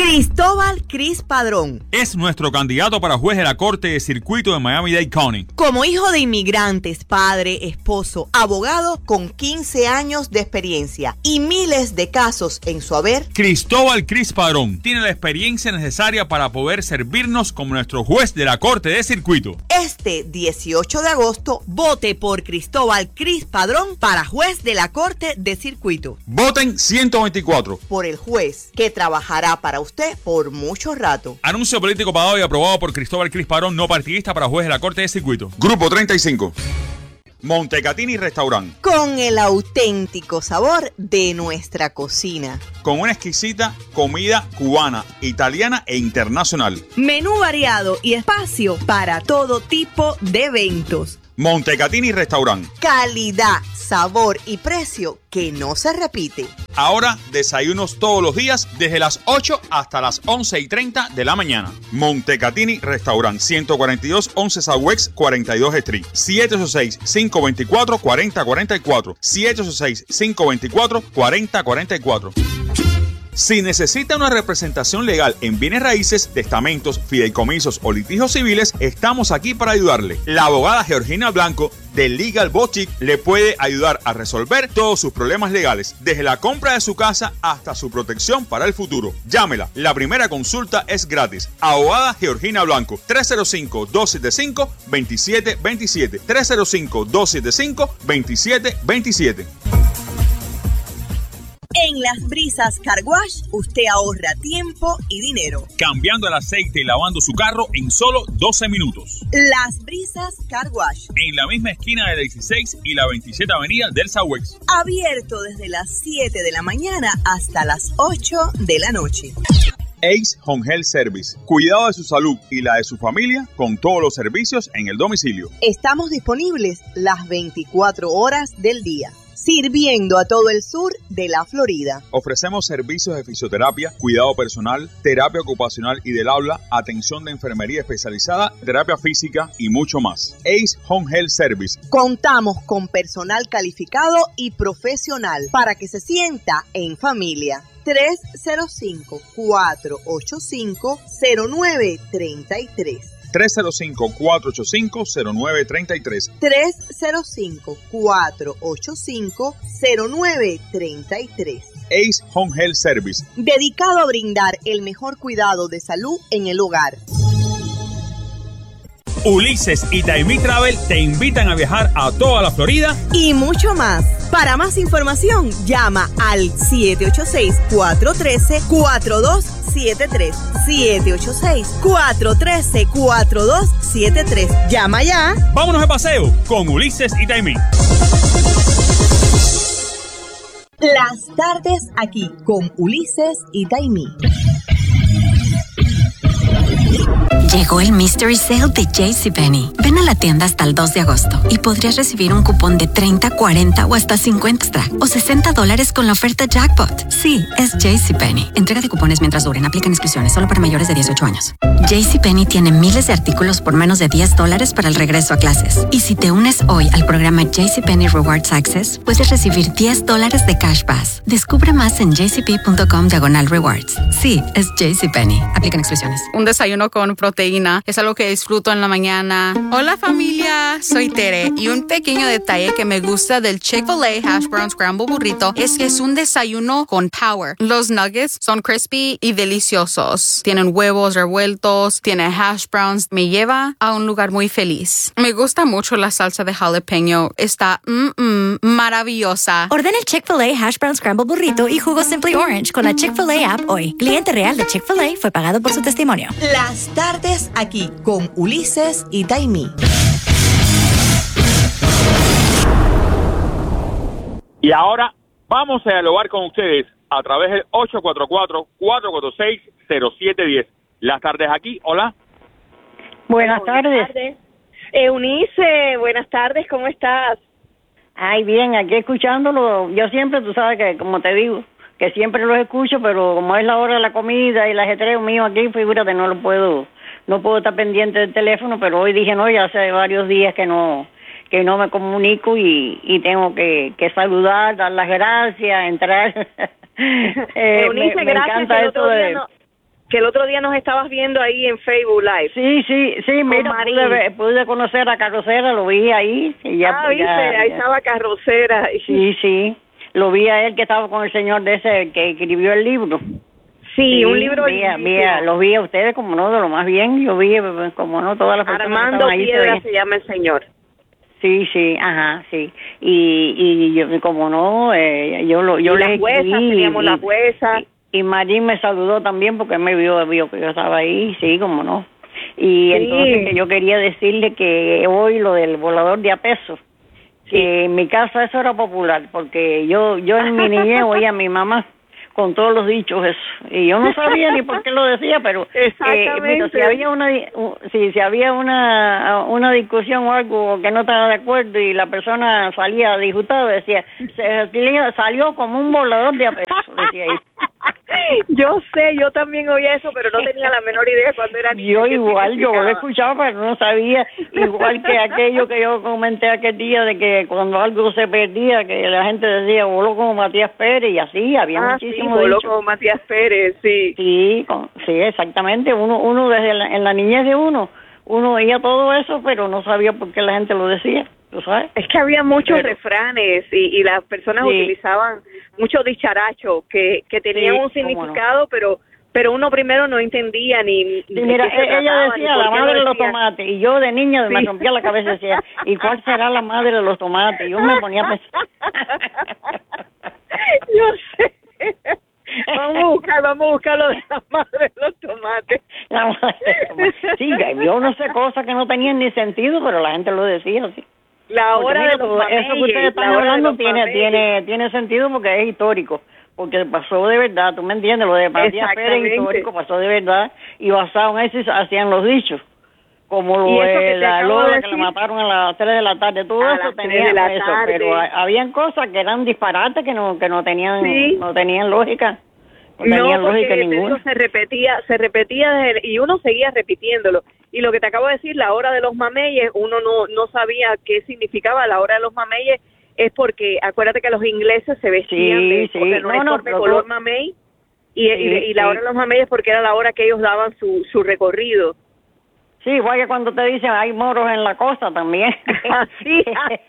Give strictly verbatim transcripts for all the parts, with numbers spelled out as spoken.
Cristóbal Cris Padrón es nuestro candidato para juez de la Corte de Circuito de Miami-Dade County. Como hijo de inmigrantes, padre, esposo, abogado con quince años de experiencia y miles de casos en su haber, Cristóbal Cris Padrón tiene la experiencia necesaria para poder servirnos como nuestro juez de la Corte de Circuito. Este dieciocho de agosto, vote por Cristóbal Cris Padrón para juez de la Corte de Circuito. Voten ciento veinticuatro. Por el juez que trabajará para usted por mucho rato. Anuncio político pagado y aprobado por Cristóbal Cris Padrón, no partidista, para juez de la Corte de Circuito. Grupo treinta y cinco. Montecatini Restaurant. Con el auténtico sabor de nuestra cocina. Con una exquisita comida cubana, italiana e internacional. Menú variado y espacio para todo tipo de eventos. Montecatini Restaurant. Calidad, sabor y precio que no se repite. Ahora desayunos todos los días desde las ocho hasta las once y treinta de la mañana. Montecatini Restaurant, ciento cuarenta y dos once Southwest cuarenta y dos Street. siete ocho seis, cinco dos cuatro, cuatro cero cuatro cuatro. siete ocho seis, cinco dos cuatro, cuatro cero cuatro cuatro. Si necesita una representación legal en bienes raíces, testamentos, fideicomisos o litigios civiles, estamos aquí para ayudarle. La abogada Georgina Blanco de Legal Boutique le puede ayudar a resolver todos sus problemas legales, desde la compra de su casa hasta su protección para el futuro. Llámela, la primera consulta es gratis. Abogada Georgina Blanco, tres cero cinco, dos siete cinco, dos siete dos siete, tres cero cinco, dos siete cinco, dos siete dos siete. En Las Brisas Car Wash, usted ahorra tiempo y dinero. Cambiando el aceite y lavando su carro en solo doce minutos. Las Brisas Car Wash. En la misma esquina de la dieciséis y la veintisiete Avenida del Southwest. Abierto desde las siete de la mañana hasta las ocho de la noche. Ace Home Health Service. Cuidado de su salud y la de su familia con todos los servicios en el domicilio. Estamos disponibles las veinticuatro horas del día, sirviendo a todo el sur de la Florida. Ofrecemos servicios de fisioterapia, cuidado personal, terapia ocupacional y del habla, atención de enfermería especializada, terapia física y mucho más. Ace Home Health Service. Contamos con personal calificado y profesional para que se sienta en familia. tres cero cinco, cuatro ocho cinco, cero nueve tres tres. tres cero cinco, cuatro ocho cinco, cero nueve tres tres. tres cero cinco, cuatro ocho cinco, cero nueve tres tres. Ace Home Health Service. Dedicado a brindar el mejor cuidado de salud en el hogar. Ulises y Taimí Travel te invitan a viajar a toda la Florida y mucho más. Para más información, llama al siete ocho seis, cuatro uno tres, cuatro dos siete tres. siete ocho seis, cuatro uno tres, cuatro dos siete tres. Llama ya. Vámonos de paseo con Ulises y Taimí. Las tardes aquí con Ulises y Taimí. Llegó el Mystery Sale de JCPenney. Ven a la tienda hasta el dos de agosto y podrías recibir un cupón de treinta, cuarenta o hasta cincuenta extra o sesenta dólares con la oferta Jackpot. Sí, es JCPenney. Entrega de cupones mientras duren. Aplican inscripciones solo para mayores de dieciocho años. JCPenney tiene miles de artículos por menos de diez dólares para el regreso a clases. Y si te unes hoy al programa JCPenney Rewards Access, puedes recibir diez dólares de Cash Pass. Descubre más en jcp.com diagonal rewards. Sí, es JCPenney. Aplican inscripciones. Un desayuno con proteína es algo que disfruto en la mañana. Hola familia, soy Tere y un pequeño detalle que me gusta del Chick-fil-A Hash Brown Scramble Burrito es que es un desayuno con power. Los nuggets son crispy y deliciosos. Tienen huevos revueltos, tiene hash browns. Me lleva a un lugar muy feliz. Me gusta mucho la salsa de jalapeño. Está mm, mm, maravillosa. Ordena el Chick-fil-A Hash Brown Scramble Burrito y jugo Simply Orange con la Chick-fil-A app hoy. Cliente real de Chick-fil-A fue pagado por su testimonio. Las tardes aquí con Ulises y Taimí. Y ahora vamos a dialogar con ustedes a través del ocho cuatro cuatro, cuatro cuatro seis, cero siete uno cero. Las tardes aquí, hola. Buenas, buenas tardes. tardes. Eunice, buenas tardes, ¿cómo estás? Ay, bien, aquí escuchándolo. Yo siempre, tú sabes que, como te digo, que siempre los escucho, pero como es la hora de la comida y el ajetreo mío aquí, figúrate, no lo puedo, no puedo estar pendiente del teléfono, pero hoy dije, no, ya hace varios días que no que no me comunico y, y tengo que, que saludar, dar las gracias, entrar. eh, Eunice, me, me gracias, encanta el eso otro día de... no, que el otro día nos estabas viendo ahí en Facebook Live. Sí, sí, sí, mira, pude, pude conocer a Carrocera, lo vi ahí. Y ya, ah, viste, ya, ahí ya. estaba Carrocera. Sí, sí, lo vi a él que estaba con el señor de ese que escribió el libro. Sí, sí, un libro. Vi, vi, los vi a ustedes como no, de lo más bien, yo vi como no todas las personas Armando que ahí. Piedra se, se llama el señor. Sí, sí, ajá, sí. Y, y yo, como no, eh, yo lo yo y le las huesas, escribí, teníamos y, las huesas. Y, y Marín me saludó también porque me vio, vio que yo estaba ahí, sí, como no. Y sí. entonces que yo quería decirle que hoy lo del volador de a peso, sí. que en mi casa eso era popular, porque yo yo en mi niñez oía a mi mamá con todos los dichos eso, y yo no sabía ni por qué lo decía, pero exactamente. Eh, mira, si había una si, si había una una discusión o algo que no estaba de acuerdo y la persona salía disgustada, decía, se, salió como un volador de a peso, decía ahí. Yo sé, yo también oía eso, pero no tenía la menor idea cuando era niña. Yo igual, yo lo escuchaba, pero no sabía, igual que aquello que yo comenté aquel día de que cuando algo se perdía, que la gente decía, voló como Matías Pérez, y así, había ah, muchísimo sí, voló dicho. como Matías Pérez, sí. Sí, con, sí, exactamente, uno uno desde la, en la niñez de uno, uno oía todo eso, pero no sabía por qué la gente lo decía. ¿Tú sabes? Es que había muchos Pero, refranes y, y las personas sí. utilizaban muchos dicharachos que, que tenían sí, un significado, no. pero pero uno primero no entendía ni... Sí, mira, ella decía la madre de los tomates y yo de niña sí. me rompía la cabeza y decía, ¿y cuál será la madre de los tomates? Y yo me ponía a pensar. Yo sé. Vamos a buscar, vamos a buscar lo de la madre de los tomates. La madre de los tomates. Sí, yo no sé cosas que no tenían ni sentido, pero la gente lo decía así. La hora mira, de los mameyes, eso que ustedes están hablando tiene mameyes. tiene tiene sentido porque es histórico, porque pasó de verdad, tú me entiendes, lo de Matías Pérez histórico pasó de verdad y basado en eso hacían los dichos, como lo de la Lola que la mataron a las tres de la tarde, todo a eso tenía eso, tarde. pero habían cosas que eran disparates que no que no tenían sí. no tenían lógica. No, no porque eso se repetía, se repetía desde, y uno seguía repitiéndolo. Y lo que te acabo de decir, la hora de los mameyes, uno no no sabía qué significaba la hora de los mameyes, es porque acuérdate que los ingleses se vestían sí, de, sí. de no, no, de color mamey, y, sí, y, y la sí. hora de los mameyes porque era la hora que ellos daban su, su recorrido. Sí, igual que cuando te dicen hay moros en la costa también. Sí.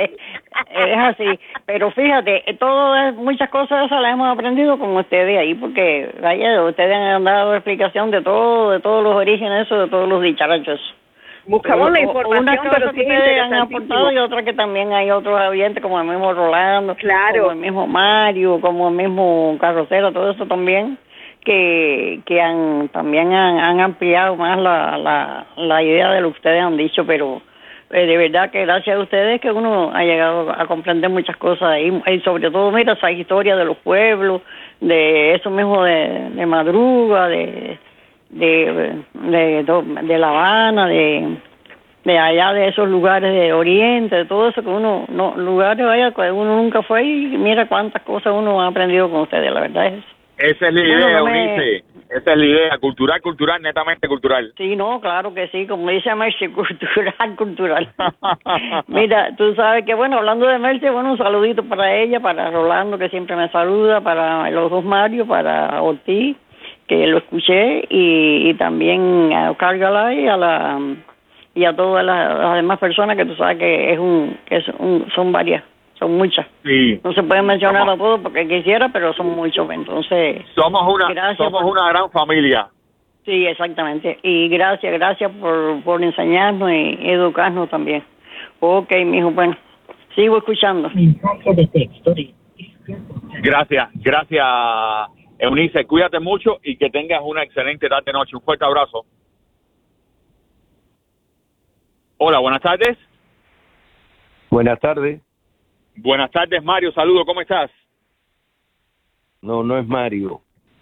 Es así. Pero fíjate, todo muchas cosas esas las hemos aprendido con ustedes ahí, porque vaya, ustedes han dado explicación de todo, de todos los orígenes, eso, de todos los dicharachos. Buscamos la información, una cosa pero que sí ustedes han aportado y otra que también hay otros oyentes como el mismo Rolando, claro. como el mismo Mario, como el mismo Carrocera, todo eso también. que que han también han, han ampliado más la, la la idea de lo que ustedes han dicho, pero eh, de verdad que gracias a ustedes que uno ha llegado a comprender muchas cosas ahí, y sobre todo mira esa historia de los pueblos, de eso mismo de, de Madruga, de de, de de de La Habana, de de allá de esos lugares de Oriente, de todo eso que uno no lugares vaya que uno nunca fue y mira cuántas cosas uno ha aprendido con ustedes, la verdad es. Esa es la idea, bueno, no me... Eunice. Esa es la idea, cultural, cultural, netamente cultural. Sí, no, claro que sí, como dice Merce, cultural, cultural. Mira, tú sabes que, bueno, hablando de Merce, bueno, un saludito para ella, para Rolando, que siempre me saluda, para los dos Mario, para Ortiz, que lo escuché, y, y también a Oscar Galay, a la, y a todas las, las demás personas que tú sabes que es un, que es un, son varias. Son muchas. Sí. No se puede mencionar somos, a todos porque quisiera, pero son muchos. Entonces, somos una somos por, una gran familia. Sí, exactamente. Y gracias, gracias por, por enseñarnos y educarnos también. Ok, mijo, bueno, sigo escuchando. Mensaje de texto. De... Gracias, gracias, Eunice. Cuídate mucho y que tengas una excelente tarde noche. Un fuerte abrazo. Hola, buenas tardes. Buenas tardes. Buenas tardes, Mario. Saludos, ¿cómo estás? No, no es Mario.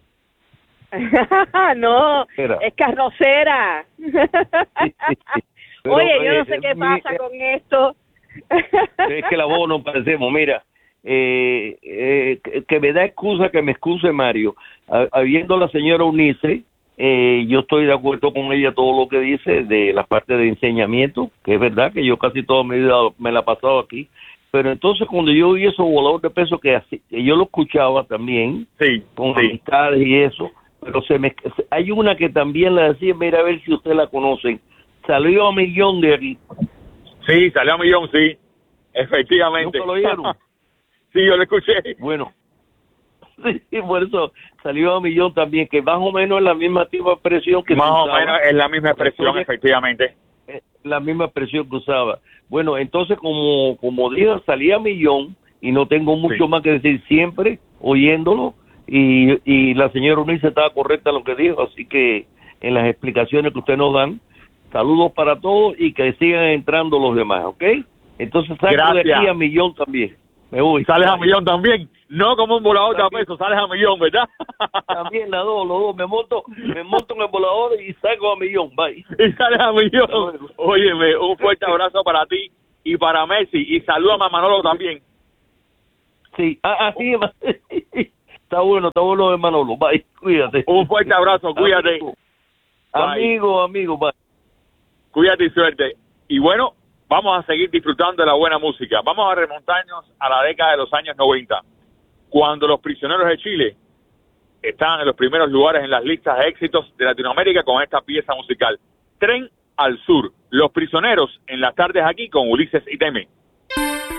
No, Espera. Es Carrocera. Pero, Oye, yo no sé eh, qué pasa mi, con esto. Es que la voz no parecemos. Mira, eh, eh, que me da excusa que me excuse Mario. Habiendo la señora Eunice, eh, yo estoy de acuerdo con ella todo lo que dice de la parte de enseñamiento, que es verdad que yo casi toda mi vida me la he pasado aquí. Pero entonces cuando yo oí esos voladores de peso que, así, que yo lo escuchaba también, sí, con sí. amistades y eso, pero se me, hay una que también la decía, mira a ver si usted la conocen. Salió a millón de aquí. Sí, salió a millón, sí. Efectivamente. ¿Nunca lo oyeron? Sí, yo lo escuché. Bueno, sí, por eso salió a millón también, que más o menos es la misma tipo de expresión que más se o usaba. menos es la misma expresión, entonces, efectivamente. La misma expresión que usaba. Bueno, entonces, como como dijo, salía a millón y no tengo mucho Sí. más que decir, siempre oyéndolo, y, y la señora Unice estaba correcta en lo que dijo, así que en las explicaciones que usted nos dan, saludos para todos y que sigan entrando los demás, ¿ok? Entonces salgo Gracias. de aquí a millón también. Me voy. Sales a millón también. No como un volador de a peso, sales a millón, ¿verdad? También las dos, los dos. Me monto, me monto en el volador y salgo a millón. Bye. Y sales a millón. Óyeme, un fuerte abrazo para ti y para Messi. Y saluda a Manolo también. Sí, ah, así es. Está bueno, está bueno de Manolo. Bye, cuídate. Un fuerte abrazo, cuídate. Amigo, amigo, amigo, bye. Cuídate y suerte. Y bueno, vamos a seguir disfrutando de la buena música. Vamos a remontarnos a la década de los años noventa, cuando los Prisioneros de Chile estaban en los primeros lugares en las listas de éxitos de Latinoamérica con esta pieza musical. Tren al Sur. Los Prisioneros en las tardes aquí con Ulises y Teme.